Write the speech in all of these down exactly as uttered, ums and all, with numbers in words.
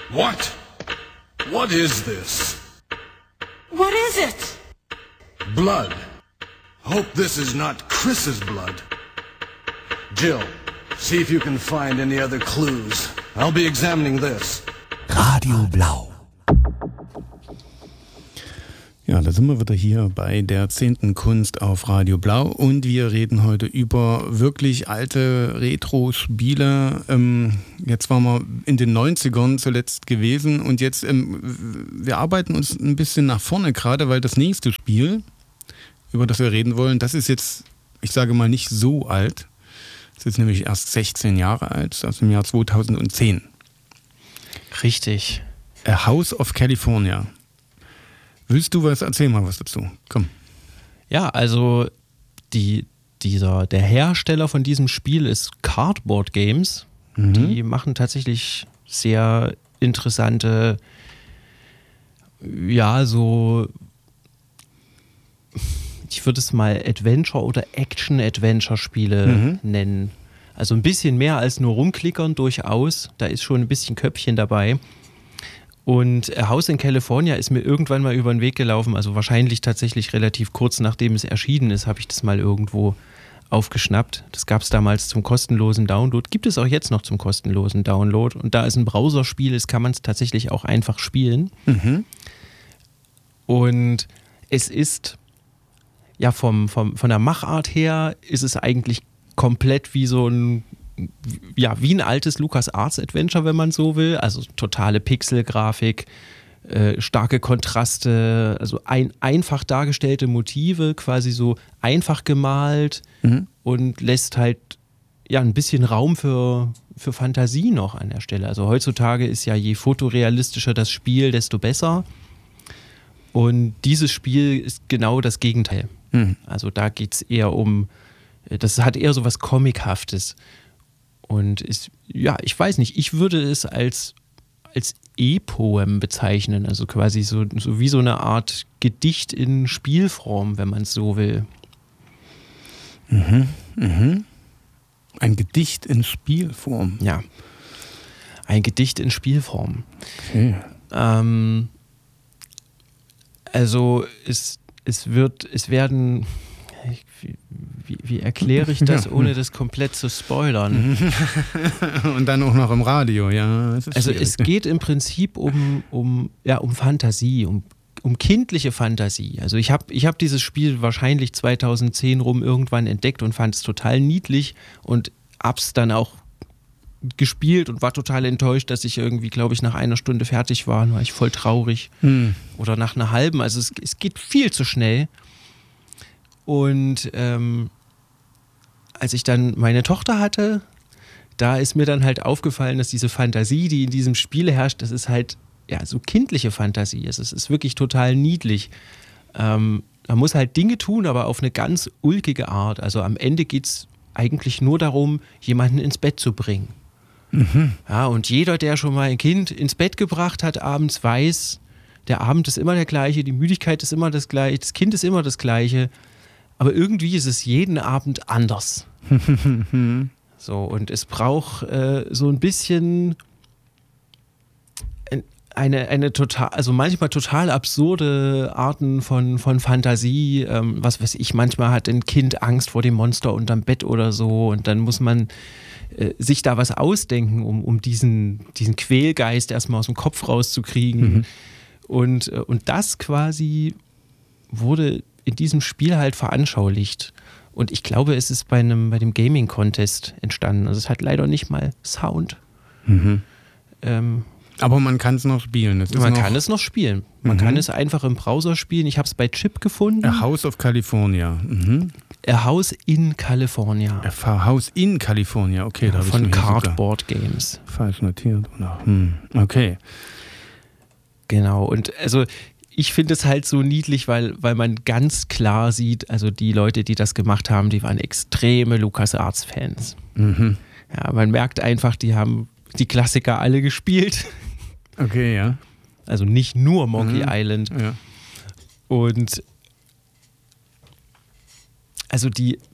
What? What is this? What is it? Blood. Hope this is not Chris's blood. Jill, see if you can find any other clues. I'll be examining this. Radio Blau. Ja, da sind wir wieder hier bei der zehnten Kunst auf Radio Blau und wir reden heute über wirklich alte Retro-Spiele. Ähm, jetzt waren wir in den neunzigern zuletzt gewesen und jetzt, ähm, wir arbeiten uns ein bisschen nach vorne gerade, weil das nächste Spiel, über das wir reden wollen, das ist jetzt, ich sage mal, nicht so alt. Es ist nämlich erst sechzehn Jahre alt, aus dem Jahr zweitausendzehn. Richtig. A House of California. Willst du was? Erzähl mal was dazu. Komm. Ja, also die, dieser, der Hersteller von diesem Spiel ist Cardboard Games. Mhm. Die machen tatsächlich sehr interessante, ja, so, ich würde es mal Adventure- oder Action-Adventure-Spiele mhm. nennen. Also ein bisschen mehr als nur rumklickern durchaus. Da ist schon ein bisschen Köpfchen dabei. Und A House in California ist mir irgendwann mal über den Weg gelaufen, also wahrscheinlich tatsächlich relativ kurz nachdem es erschienen ist, habe ich das mal irgendwo aufgeschnappt. Das gab es damals zum kostenlosen Download, gibt es auch jetzt noch zum kostenlosen Download. Und da es ein Browserspiel ist, kann man es tatsächlich auch einfach spielen. Mhm. Und es ist, ja, vom, vom, von der Machart her ist es eigentlich komplett wie so ein ja, wie ein altes LucasArts-Adventure, wenn man so will. Also totale Pixelgrafik, äh, starke Kontraste, also ein, einfach dargestellte Motive, quasi so einfach gemalt mhm. und lässt halt ja ein bisschen Raum für, für Fantasie noch an der Stelle. Also heutzutage ist ja je fotorealistischer das Spiel, desto besser. Und dieses Spiel ist genau das Gegenteil. Mhm. Also da geht es eher um, das hat eher so was Comichaftes. Und ist, ja, ich weiß nicht, ich würde es als, als E-Poem bezeichnen, also quasi so, so wie so eine Art Gedicht in Spielform, wenn man es so will. Mhm, mhm. Ein Gedicht in Spielform? Ja, ein Gedicht in Spielform. Okay. Ähm, also es, es wird, es werden... Wie, wie, wie erkläre ich das, ohne das komplett zu spoilern? Und dann auch noch im Radio, ja. Es also schwierig. Es geht im Prinzip um, um, ja, um Fantasie, um, um kindliche Fantasie. Also ich habe ich hab dieses Spiel wahrscheinlich zweitausendzehn rum irgendwann entdeckt und fand es total niedlich und hab's dann auch gespielt und war total enttäuscht, dass ich irgendwie, glaube ich, nach einer Stunde fertig war. Dann war ich voll traurig. Hm. Oder nach einer halben. Also es, es geht viel zu schnell. Und ähm, als ich dann meine Tochter hatte, da ist mir dann halt aufgefallen, dass diese Fantasie, die in diesem Spiel herrscht, das ist halt ja so kindliche Fantasie. Es ist, ist wirklich total niedlich. Ähm, man muss halt Dinge tun, aber auf eine ganz ulkige Art. Also am Ende geht es eigentlich nur darum, jemanden ins Bett zu bringen. Mhm. Ja, und jeder, der schon mal ein Kind ins Bett gebracht hat abends, weiß, der Abend ist immer der gleiche, die Müdigkeit ist immer das gleiche, das Kind ist immer das gleiche. Aber irgendwie ist es jeden Abend anders. So, und es braucht äh, so ein bisschen eine, eine total, also manchmal total absurde Arten von, von Fantasie. Ähm, was weiß ich, manchmal hat ein Kind Angst vor dem Monster unterm Bett oder so und dann muss man äh, sich da was ausdenken, um, um diesen, diesen Quälgeist erstmal aus dem Kopf rauszukriegen. Mhm. Und, äh, und das quasi wurde in diesem Spiel halt veranschaulicht. Und ich glaube, es ist bei einem bei dem Gaming-Contest entstanden. Also es hat leider nicht mal Sound. Mhm. Ähm, Aber man kann es noch spielen. Es ist man noch kann es noch spielen. Man mhm. kann es einfach im Browser spielen. Ich habe es bei Chip gefunden. A House of California. Mhm. A House in California. A House in California, okay. Ja, da von Cardboard Games. Falsch notiert. Oder? Hm. Okay. Genau. Und also ich finde es halt so niedlich, weil, weil man ganz klar sieht, also die Leute, die das gemacht haben, die waren extreme LucasArts-Fans. Mhm. Ja, man merkt einfach, die haben die Klassiker alle gespielt. Okay, ja. Also nicht nur Monkey mhm. Island. Ja. Und also die,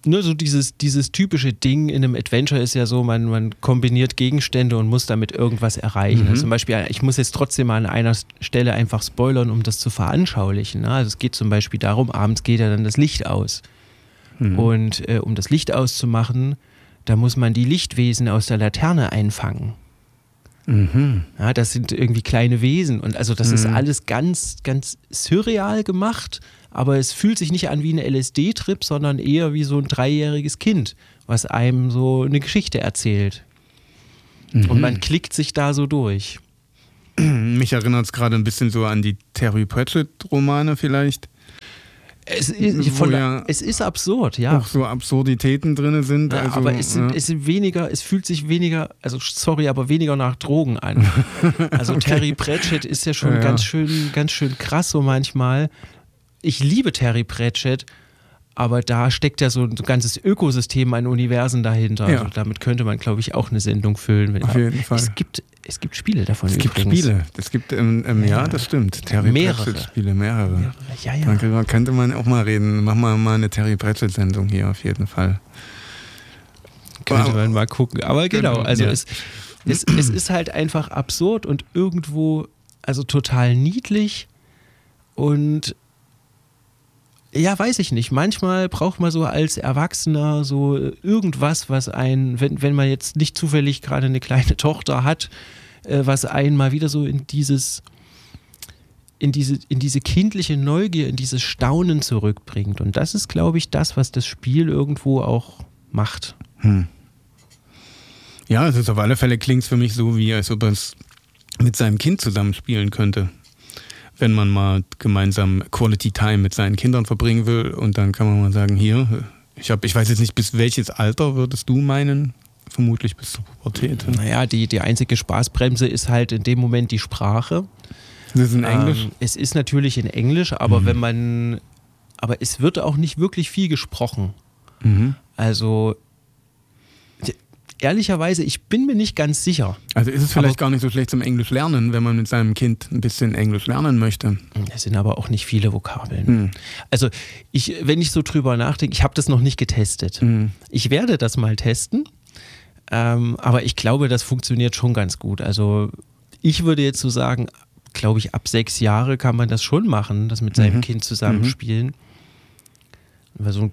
nur so dieses, dieses typische Ding in einem Adventure ist ja so, man, man kombiniert Gegenstände und muss damit irgendwas erreichen. Mhm. Also zum Beispiel, ich muss jetzt trotzdem mal an einer Stelle einfach spoilern, um das zu veranschaulichen. Also es geht zum Beispiel darum, abends geht ja dann das Licht aus. Mhm. Und äh, um das Licht auszumachen, da muss man die Lichtwesen aus der Laterne einfangen. Mhm. Ja, das sind irgendwie kleine Wesen und also das mhm. ist alles ganz, ganz surreal gemacht, aber es fühlt sich nicht an wie ein L S D-Trip, sondern eher wie so ein dreijähriges Kind, was einem so eine Geschichte erzählt. Mhm. Und man klickt sich da so durch. Mich erinnert es gerade ein bisschen so an die Terry Pratchett-Romane vielleicht. Es ist, von, ja es ist absurd, ja. Auch so Absurditäten drin sind. Ja, also, aber es sind, ja. es sind weniger, es fühlt sich weniger, also sorry, aber weniger nach Drogen an. Also okay. Terry Pratchett ist ja schon ja. ganz schön, ganz schön krass so manchmal. Ich liebe Terry Pratchett, aber da steckt ja so ein ganzes Ökosystem an Universen dahinter. Ja. Also damit könnte man, glaube ich, auch eine Sendung füllen. Auf jeden Fall. Es gibt, es gibt Spiele davon es übrigens. Es gibt Spiele. Es gibt, ähm, ähm, ja. ja, das stimmt. Terry Pratchett-Spiele, mehrere. mehrere. Ja, ja. Darüber könnte man auch mal reden. Machen wir mal eine Terry Pratchett-Sendung hier auf jeden Fall. Könnte wow. man mal gucken. Aber genau, also ja. es, es, es ist halt einfach absurd und irgendwo, also total niedlich und ja, weiß ich nicht. Manchmal braucht man so als Erwachsener so irgendwas, was einen, wenn, wenn man jetzt nicht zufällig gerade eine kleine Tochter hat, äh, was einen mal wieder so in dieses, in diese, in diese kindliche Neugier, in dieses Staunen zurückbringt. Und das ist, glaube ich, das, was das Spiel irgendwo auch macht. Hm. Ja, also auf alle Fälle klingt es für mich so, wie als ob er es mit seinem Kind zusammenspielen könnte. Wenn man mal gemeinsam Quality Time mit seinen Kindern verbringen will und dann kann man mal sagen, hier, ich habe, ich weiß jetzt nicht, bis welches Alter würdest du meinen? Vermutlich bis zur Pubertät. Naja, die, die einzige Spaßbremse ist halt in dem Moment die Sprache. Das ist in Englisch? Ähm, es ist natürlich in Englisch, aber mhm. wenn man, aber es wird auch nicht wirklich viel gesprochen. Mhm. Also ehrlicherweise, ich bin mir nicht ganz sicher. Also ist es vielleicht aber gar nicht so schlecht zum Englisch lernen, wenn man mit seinem Kind ein bisschen Englisch lernen möchte. Es sind aber auch nicht viele Vokabeln. Hm. Also ich, wenn ich so drüber nachdenke, ich habe das noch nicht getestet. Hm. Ich werde das mal testen, ähm, aber ich glaube, das funktioniert schon ganz gut. Also ich würde jetzt so sagen, glaube ich, ab sechs Jahre kann man das schon machen, das mit seinem mhm. Kind zusammenspielen. Mhm. Also,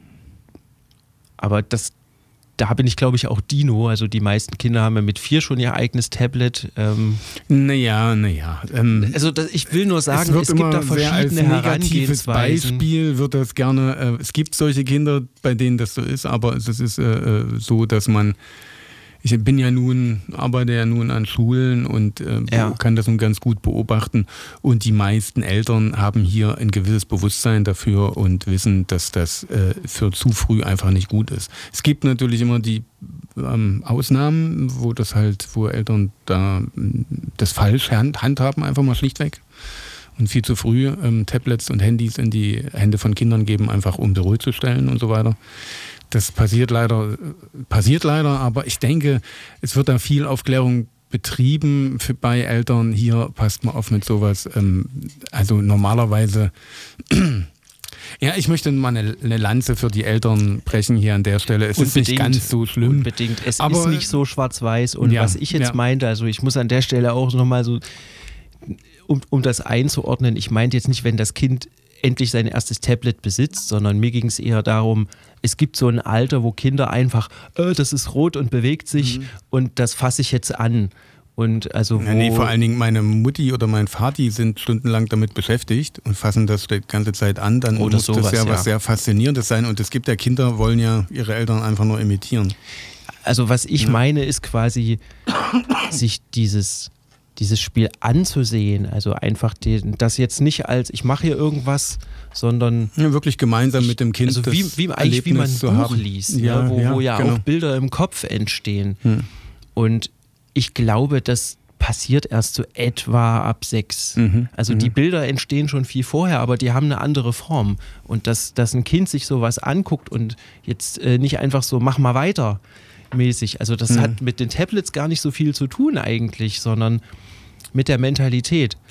aber das Da bin ich, glaube ich, auch Dino. Also die meisten Kinder haben ja mit vier schon ihr eigenes Tablet. Ähm naja, naja. Ähm, also das, ich will nur sagen, es, es gibt da verschiedene Herangehensweisen. Beispiel wird das gerne, äh, es gibt solche Kinder, bei denen das so ist, aber es ist äh, so, dass man, ich bin ja nun, arbeite ja nun an Schulen und äh, ja. kann das nun ganz gut beobachten. Und die meisten Eltern haben hier ein gewisses Bewusstsein dafür und wissen, dass das äh, für zu früh einfach nicht gut ist. Es gibt natürlich immer die ähm, Ausnahmen, wo das halt, wo Eltern da das falsch hand, handhaben, einfach mal schlichtweg. Und viel zu früh ähm, Tablets und Handys in die Hände von Kindern geben, einfach um sie ruhig zu stellen und so weiter. Das passiert leider, passiert leider, aber ich denke, es wird da viel Aufklärung betrieben für, bei Eltern. Hier passt mal auf mit sowas. Ähm, also normalerweise, ja, ich möchte mal eine, eine Lanze für die Eltern brechen hier an der Stelle. Es unbedingt, ist nicht ganz so schlimm. Unbedingt. Es aber, ist nicht so schwarz-weiß. Und ja, was ich jetzt ja. meinte, also ich muss an der Stelle auch nochmal so, um, um das einzuordnen, ich meinte jetzt nicht, wenn das Kind endlich sein erstes Tablet besitzt, sondern mir ging es eher darum, es gibt so ein Alter, wo Kinder einfach, äh, das ist rot und bewegt sich mhm. und das fasse ich jetzt an. Und also wo ja, nee, vor allen Dingen meine Mutti oder mein Vati sind stundenlang damit beschäftigt und fassen das die ganze Zeit an, dann oder muss sowas, das ja, ja was sehr Faszinierendes sein und es gibt ja Kinder, wollen ja ihre Eltern einfach nur imitieren. Also was ich ja. meine, ist quasi sich dieses dieses Spiel anzusehen, also einfach den, das jetzt nicht als, ich mache hier irgendwas, sondern ja, wirklich gemeinsam ich, mit dem Kind also wie, wie, eigentlich wie man ein Buch haben. liest, ja, ja, wo ja, wo ja genau. auch Bilder im Kopf entstehen. Hm. Und ich glaube, das passiert erst so etwa ab sechs. Mhm. Also mhm. die Bilder entstehen schon viel vorher, aber die haben eine andere Form. Und dass, dass ein Kind sich sowas anguckt und jetzt äh, nicht einfach so, mach mal weiter mäßig. Also das mhm. hat mit den Tablets gar nicht so viel zu tun eigentlich, sondern mit der Mentalität.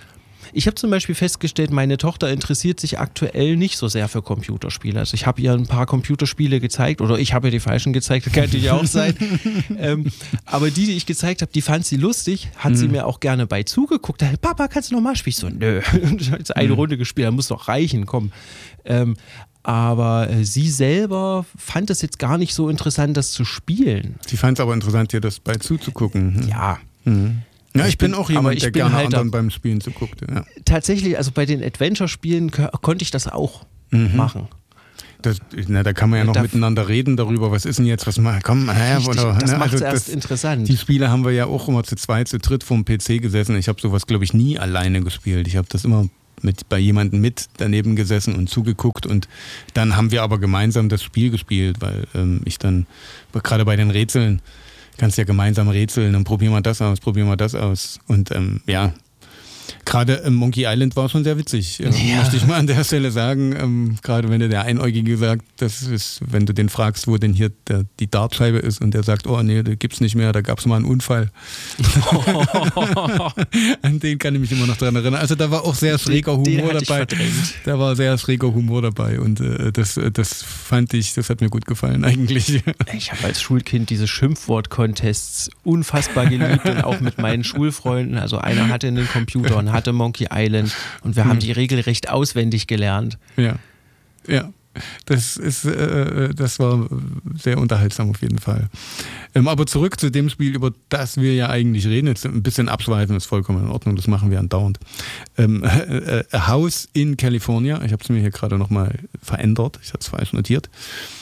Ich habe zum Beispiel festgestellt, meine Tochter interessiert sich aktuell nicht so sehr für Computerspiele. Also ich habe ihr ein paar Computerspiele gezeigt oder ich habe ihr die falschen gezeigt, das kann natürlich auch sein. ähm, aber die, die ich gezeigt habe, die fand sie lustig, hat mhm. sie mir auch gerne bei zugeguckt. Da, Papa, kannst du noch mal spielen? Ich so, nö, ich habe jetzt eine mhm. Runde gespielt, da muss doch reichen, komm. Ähm, aber äh, sie selber fand es jetzt gar nicht so interessant, das zu spielen. Sie fand es aber interessant, dir das bei zuzugucken. Hm. Ja. Mhm. Ja, ich, ich bin, bin auch jemand, der gerne halt anderen beim Spielen zuguckt. Ja. Tatsächlich, also bei den Adventure-Spielen konnte ich das auch mhm. machen. Das, na, da kann man ja noch da miteinander reden darüber, was ist denn jetzt, was mal, komm, hä, richtig, oder, das ne, macht es also erst das, interessant. Die Spiele haben wir ja auch immer zu zweit, zu dritt vom P C gesessen. Ich habe sowas, glaube ich, nie alleine gespielt. Ich habe das immer mit bei jemandem mit daneben gesessen und zugeguckt und dann haben wir aber gemeinsam das Spiel gespielt, weil ähm, ich dann, gerade bei den Rätseln, kannst ja gemeinsam rätseln, dann probieren wir das aus, probieren wir das aus und ähm, ja, gerade ähm, Monkey Island war schon sehr witzig, äh, ja. möchte ich mal an der Stelle sagen, ähm, gerade wenn der Einäugige sagt, das ist, wenn du den fragst, wo denn hier der, die Dartscheibe ist und der sagt, oh nee, da gibt's nicht mehr, da gab's mal einen Unfall. An den kann ich mich immer noch dran erinnern. Also da war auch sehr schräger Humor den dabei. Da war sehr schräger Humor dabei und äh, das, das fand ich, das hat mir gut gefallen eigentlich. Ich habe als Schulkind diese Schimpfwort-Contests unfassbar geliebt und auch mit meinen Schulfreunden, also einer hatte einen Computer und hatte Monkey Island und wir haben die regelrecht auswendig gelernt. Ja, ja. Das ist, äh, das war sehr unterhaltsam auf jeden Fall. Ähm, aber zurück zu dem Spiel, über das wir ja eigentlich reden. Jetzt ein bisschen abschweifen ist vollkommen in Ordnung, das machen wir andauernd. Ähm, äh, A House in California, ich habe es mir hier gerade nochmal verändert, ich habe es falsch notiert.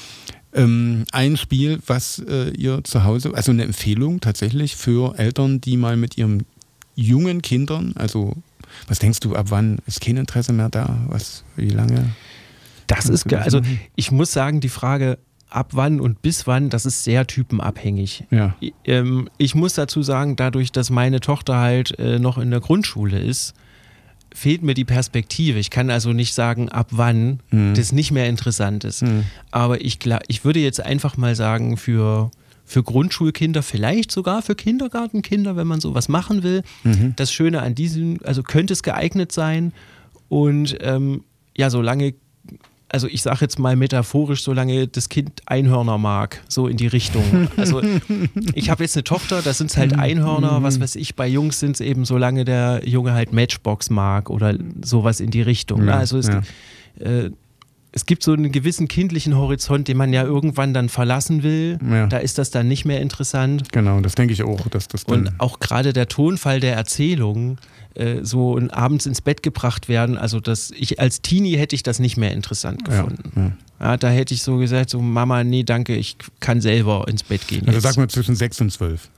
Ähm, ein Spiel, was äh, ihr zu Hause, also eine Empfehlung tatsächlich für Eltern, die mal mit ihrem jungen Kindern, also was denkst du, ab wann ist kein Interesse mehr da? Was, wie lange? Das ist, also ich muss sagen, die Frage ab wann und bis wann, das ist sehr typenabhängig. Ja. Ich, ähm, ich muss dazu sagen, dadurch, dass meine Tochter halt äh, noch in der Grundschule ist, fehlt mir die Perspektive. Ich kann also nicht sagen, ab wann mhm. das nicht mehr interessant ist. Mhm. Aber ich, ich würde jetzt einfach mal sagen, für Für Grundschulkinder, vielleicht sogar für Kindergartenkinder, wenn man sowas machen will. Mhm. Das Schöne an diesem, also könnte es geeignet sein. Und ähm, ja, solange, also ich sage jetzt mal metaphorisch, solange das Kind Einhörner mag, so in die Richtung. Also ich habe jetzt eine Tochter, da sind es halt Einhörner, was weiß ich, bei Jungs sind es eben, solange der Junge halt Matchbox mag oder sowas in die Richtung. Ja, also es, ja. äh, Es gibt so einen gewissen kindlichen Horizont, den man ja irgendwann dann verlassen will. Ja. Da ist das dann nicht mehr interessant. Genau, das denke ich auch. Dass das dann Und auch gerade der Tonfall der Erzählung, äh, so abends ins Bett gebracht werden, also das, ich, als Teenie hätte ich das nicht mehr interessant gefunden. Ja, ja. Ja, da hätte ich so gesagt, so Mama, nee, danke, ich kann selber ins Bett gehen. Also jetzt. sag mal zwischen sechs und zwölf.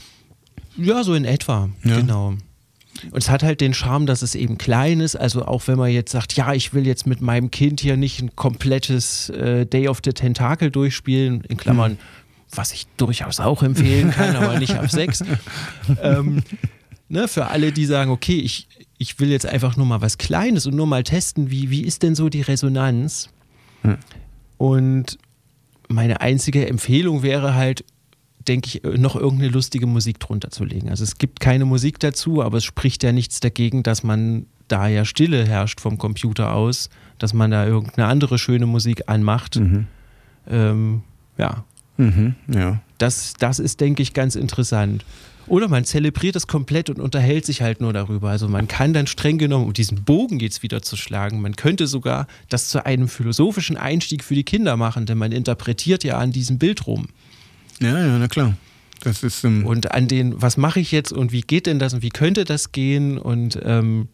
Ja, so in etwa, ja. Genau. Und es hat halt den Charme, dass es eben klein ist. Also auch wenn man jetzt sagt, ja, ich will jetzt mit meinem Kind hier nicht ein komplettes äh, Day of the Tentacle durchspielen, in Klammern, mhm. was ich durchaus auch empfehlen kann, aber nicht ab sechs. Ähm, ne, für alle, die sagen, okay, ich, ich will jetzt einfach nur mal was Kleines und nur mal testen, wie, wie ist denn so die Resonanz? Mhm. Und meine einzige Empfehlung wäre halt, denke ich, noch irgendeine lustige Musik drunter zu legen. Also es gibt keine Musik dazu, aber es spricht ja nichts dagegen, dass man, da ja Stille herrscht vom Computer aus, dass man da irgendeine andere schöne Musik anmacht. Mhm. Ähm, ja. Mhm, ja. Das, das ist, denke ich, ganz interessant. Oder man zelebriert es komplett und unterhält sich halt nur darüber. Also man kann dann streng genommen, um diesen Bogen jetzt wieder zu schlagen, man könnte sogar das zu einem philosophischen Einstieg für die Kinder machen, denn man interpretiert ja an diesem Bild rum. Ja, ja, na klar. Das ist, ähm und an den, was mache ich jetzt und wie geht denn das und wie könnte das gehen? Und ähm,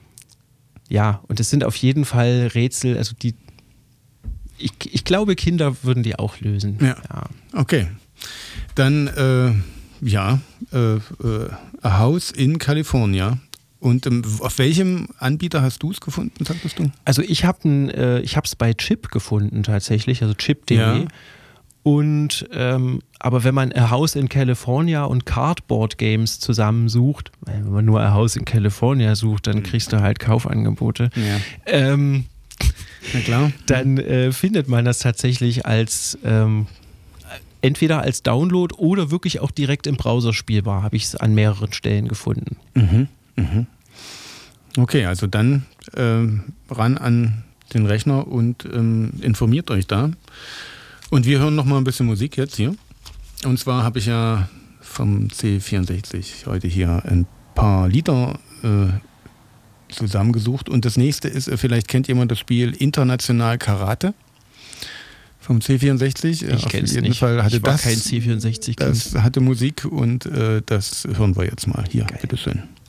ja, und es sind auf jeden Fall Rätsel, also die, ich, ich glaube, Kinder würden die auch lösen. Ja, ja. Okay. Dann, äh, ja, äh, äh, A House in California. Und ähm, auf welchem Anbieter hast du es gefunden, sagtest du? Also ich habe äh, ich habe es bei Chip gefunden tatsächlich, also chip punkt de. Ja. Und ähm, aber wenn man A House in California und Cardboard Games zusammensucht, wenn man nur A House in California sucht, dann kriegst du halt Kaufangebote. Ja. Ähm, Na klar. Dann äh, findet man das tatsächlich als ähm, entweder als Download oder wirklich auch direkt im Browser spielbar, habe ich es an mehreren Stellen gefunden. Mhm. Mhm. Okay, also dann ähm, ran an den Rechner und ähm, informiert euch da. Und wir hören noch mal ein bisschen Musik jetzt hier. Und zwar habe ich ja vom C vierundsechzig heute hier ein paar Lieder äh, zusammengesucht. Und das nächste ist, äh, vielleicht kennt jemand das Spiel International Karate vom C vierundsechzig. Ich kenne es nicht. Fall hatte ich war das, kein C vierundsechzig. Das hatte Musik und äh, das hören wir jetzt mal. Hier, Geil. bitteschön.